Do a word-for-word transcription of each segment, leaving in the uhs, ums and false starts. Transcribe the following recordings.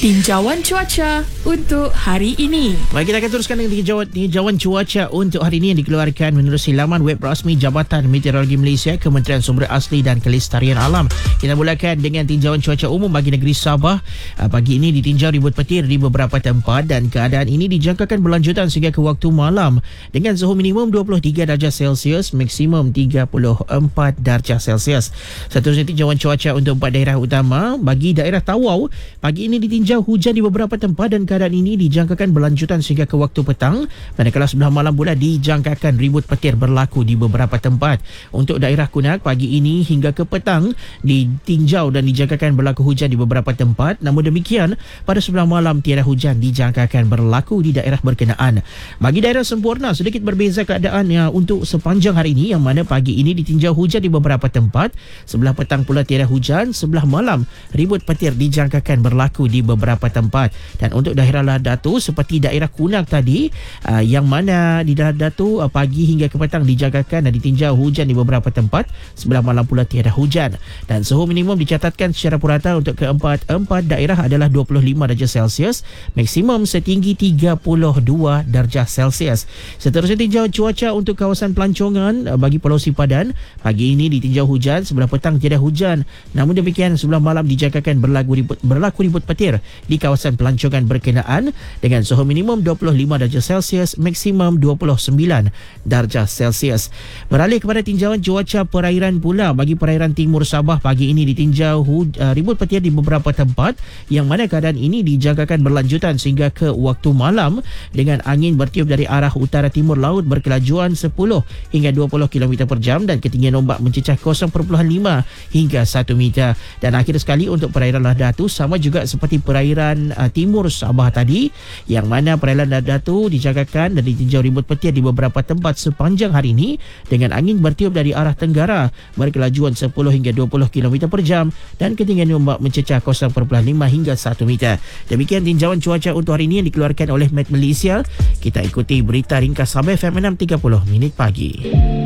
Tinjauan cuaca untuk hari ini. Baik, kita akan teruskan dengan tinjauan, tinjauan cuaca untuk hari ini yang dikeluarkan menerusi laman web rasmi Jabatan Meteorologi Malaysia, Kementerian Sumber Asli dan Kelestarian Alam. Kita mulakan dengan tinjauan cuaca umum bagi negeri Sabah. Pagi ini ditinjau ribut petir di beberapa tempat dan keadaan ini dijangkakan berlanjutan sehingga ke waktu malam dengan suhu minimum dua puluh tiga darjah Celsius, maksimum tiga puluh empat darjah Celsius. Seterusnya tinjauan cuaca untuk empat daerah utama. Bagi daerah Tawau, pagi ini ditinjau hujan di beberapa tempat dan keadaan ini dijangkakan berlanjutan sehingga ke waktu petang. Manakala sebelah malam pula dijangkakan ribut petir berlaku di beberapa tempat. Untuk daerah Kunak, pagi ini hingga ke petang ditinjau dan dijangkakan berlaku hujan di beberapa tempat. Namun demikian, pada sebelah malam tiada hujan dijangkakan berlaku di daerah berkenaan. Bagi daerah Semporna, sedikit berbeza keadaannya untuk sepanjang hari ini, yang mana pagi ini ditinjau hujan di beberapa tempat. Sebelah petang pula tiada hujan. Sebelah malam ribut petir dijangkakan berlaku di beberapa tempat. Dan untuk daerah Lahad Datu seperti daerah Kunak tadi, uh, yang mana di Lahad Datu uh, pagi hingga ke petang dijangkakan dan ditinjau hujan di beberapa tempat. Sebelah malam pula tiada hujan. Dan suhu minimum dicatatkan secara purata untuk keempat-empat daerah adalah dua puluh lima darjah Celsius, maksimum setinggi tiga puluh dua darjah Celsius. Seterusnya tinjau cuaca untuk kawasan pelancongan uh, bagi Pulau Sipadan. Pagi ini ditinjau hujan, sebelah petang tiada hujan. Namun demikian, sebelah malam dijangkakan berlaku ribut, berlaku ribut petir di kawasan pelancongan berkenaan dengan suhu minimum dua puluh lima darjah Celsius, maksimum dua puluh sembilan darjah Celsius. Beralih kepada tinjauan cuaca perairan pula. Bagi perairan timur Sabah, pagi ini ditinjau hu- uh, ribut petir di beberapa tempat, yang mana keadaan ini dijangkakan berlanjutan sehingga ke waktu malam dengan angin bertiup dari arah utara timur laut berkelajuan sepuluh hingga dua puluh kilometer per jam dan ketinggian ombak mencecah kosong perpuluhan lima hingga satu meter. Dan akhir sekali untuk perairan Lahad Datu, sama juga seperti perairan uh, timur Sabah tadi, yang mana perairan Lahad Datu dijangkakan dan ditinjau ribut petir di beberapa tempat sepanjang hari ini dengan angin bertiup dari arah tenggara berkelajuan sepuluh hingga dua puluh kilometer per jam dan ketinggian ombak mencecah kosong perpuluhan lima hingga satu meter. Demikian tinjauan cuaca untuk hari ini yang dikeluarkan oleh Met Malaysia. Kita ikuti berita ringkas Sabah F M enam tiga puluh minit pagi.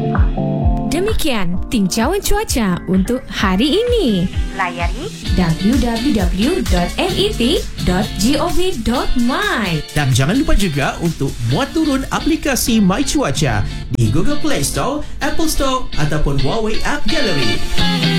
Demikian tinjauan cuaca untuk hari ini. Layari w w w dot met dot gov dot my. Dan jangan lupa juga untuk muat turun aplikasi My Cuaca di Google Play Store, Apple Store ataupun Huawei App Gallery.